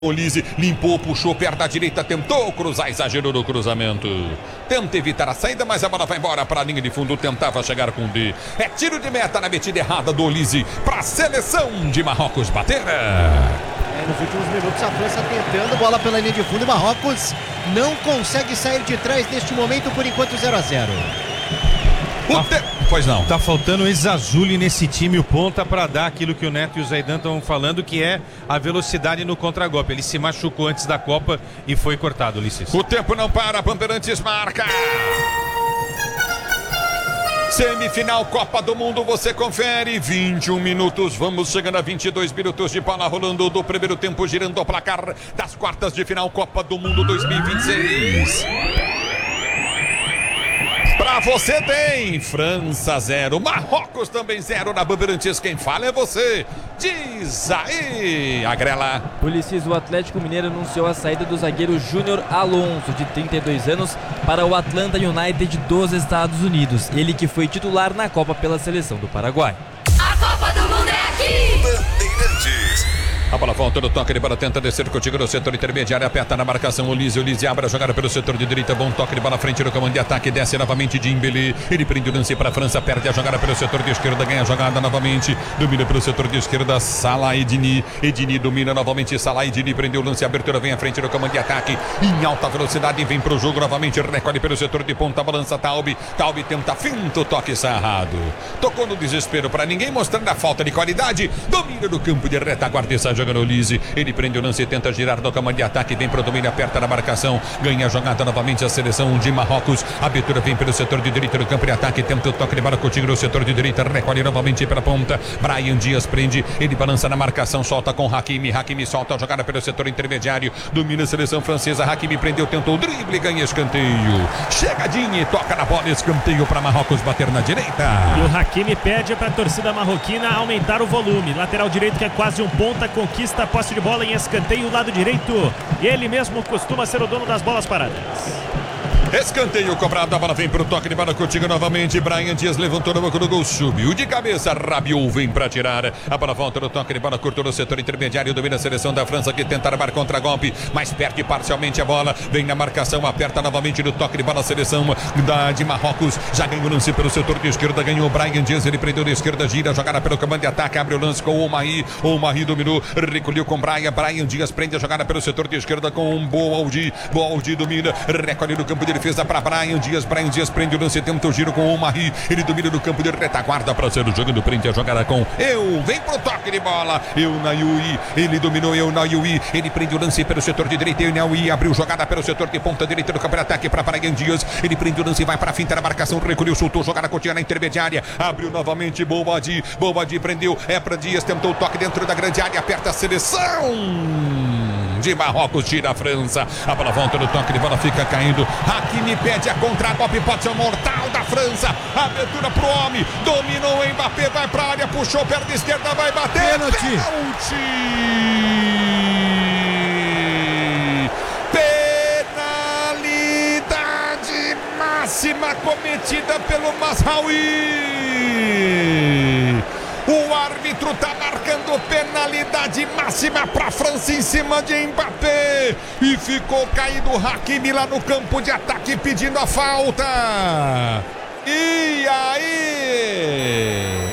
Olise limpou, puxou, perto da direita, tentou cruzar, exagerou no cruzamento. Tenta evitar a saída, mas a bola vai embora para a linha de fundo, tentava chegar com o D. É tiro de meta na metida errada do Olise para a seleção de Marrocos bater. Nos últimos minutos a França tentando, bola pela linha de fundo e Marrocos não consegue sair de trás neste momento, por enquanto 0-0. Pois não. Tá faltando o Ezazuli nesse time, o ponta, para dar aquilo que o Neto e o Zaidan estão falando, que é a velocidade no contragolpe. Ele se machucou antes da Copa e foi cortado, Ulisses. O tempo não para, Bandeirantes marca. Semifinal Copa do Mundo, você confere, 21 minutos, vamos chegando a 22 minutos de bola rolando do primeiro tempo, girando o placar das quartas de final Copa do Mundo 2026. Pra você tem França 0, Marrocos também 0 na Bandeirantes. Quem fala é você. Diz aí, Agrela. Ulisses, o Atlético Mineiro anunciou a saída do zagueiro Júnior Alonso, de 32 anos, para o Atlanta United dos Estados Unidos. Ele que foi titular na Copa pela seleção do Paraguai. A Copa do Mundo é aqui! Bandeirantes. A bola volta no toque de bola, tenta descer contigo no setor intermediário, aperta na marcação o Olise abre a jogada pelo setor de direita, bom toque de bola frente no comando de ataque, desce novamente de Dembélé, ele prende o lance para a França, perde a jogada pelo setor de esquerda, ganha a jogada novamente, domina pelo setor de esquerda, Salah Edini domina novamente, Salah Edini prendeu o lance, abertura vem à frente no comando de ataque, em alta velocidade, vem pro jogo novamente, recolhe pelo setor de ponta, balança Taube tenta finta, o toque sarrado, tocou no desespero para ninguém, mostrando a falta de qualidade, domina no campo de retaguarda, essa jogando Olise, ele prende o lance, tenta girar no comando de ataque, vem pro domínio, aperta na marcação, ganha a jogada novamente a seleção de Marrocos, a abertura vem pelo setor de direita no campo de ataque, tenta o toque de bola contigo no setor de direita, recolhe novamente pela ponta, Brahim Dias prende, ele balança na marcação, solta com Hakimi solta a jogada pelo setor intermediário, domina a seleção francesa, Hakimi prendeu, tentou o drible, ganha escanteio, chegadinha e toca na bola, escanteio para Marrocos bater na direita. E o Hakimi pede para a torcida marroquina aumentar o volume, lateral direito que é quase um ponta, conquista a posse de bola em escanteio, lado direito, e ele mesmo costuma ser o dono das bolas paradas. Escanteio cobrado, a bola vem pro toque de bola contigo novamente, Brahim Dias levantou no banco do gol, subiu de cabeça, Rabiot vem pra tirar, a bola volta no toque de bola, curto no setor intermediário, domina a seleção da França que tenta armar contra-golpe, mas perde parcialmente a bola, vem na marcação, aperta novamente no toque de bola a seleção de Marrocos, já ganhou o lance pelo setor de esquerda, ganhou o Brahim Dias, ele prendeu de esquerda, gira a jogada pelo comando de ataque, abre o lance com o Oumari dominou, recolheu com Brahim Dias, prende a jogada pelo setor de esquerda com um Boaldi domina, recolhe no campo de defesa para Brahim Dias prende o lance, tenta o giro com o Oumari, ele domina no campo de retaguarda para ser o jogando, prende a jogada com vem pro toque de bola, Eunayui, ele dominou Eunayui, ele prende o lance pelo setor de direita, Eunayui abriu jogada pelo setor de ponta direita do campo de ataque para Brahim Dias, ele prende o lance, vai para a finta da marcação, recolheu, soltou, jogada contínua na intermediária, abriu novamente Boaldi prendeu, para Dias, tentou o toque dentro da grande área, aperta a seleção de Marrocos, tira a França, a bola volta no toque de bola, fica caindo, Hakimi pede a contra-golpe, pode ser o mortal da França, abertura pro homem, dominou o Mbappé, vai pra área, puxou, perna esquerda, vai bater, pênalti máxima cometida pelo Mazraoui. O árbitro tá marcando penalidade máxima para a França em cima de Mbappé. E ficou caído Hakimi lá no campo de ataque pedindo a falta. E aí?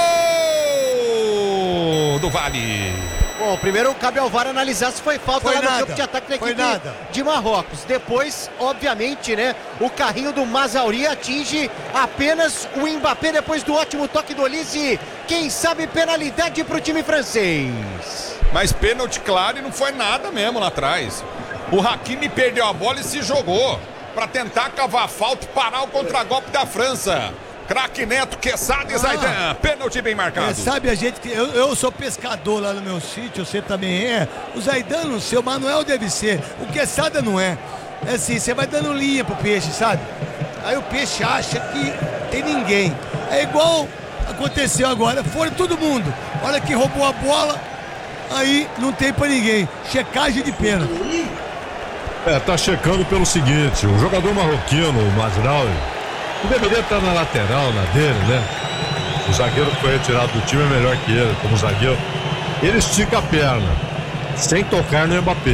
Do Vale. Bom, primeiro cabe ao VAR analisar se foi falta lá no campo de ataque da equipe de Marrocos. Depois, obviamente, né, o carrinho do Mazraoui atinge apenas o Mbappé depois do ótimo toque do Olise. Quem sabe penalidade para o time francês. Mas pênalti claro e não foi nada mesmo lá atrás. O Hakimi perdeu a bola e se jogou para tentar cavar a falta e parar o contragolpe da França. Craque Neto, Quesada e Zaidan, pênalti bem marcado. Sabe a gente que eu sou pescador lá no meu sítio, você também é. O Zaidan no seu Manuel deve ser, o Quesada não é. É assim, você vai dando linha pro peixe, sabe? Aí o peixe acha que tem ninguém. É igual aconteceu agora, foram todo mundo. Olha que roubou a bola, aí não tem pra ninguém. Checagem de pênalti. Tá checando pelo seguinte, o jogador marroquino, o Mazraoui, deveria estar na lateral, na dele, né? O zagueiro que foi retirado do time é melhor que ele, como zagueiro. Ele estica a perna. sem tocar no Mbappé.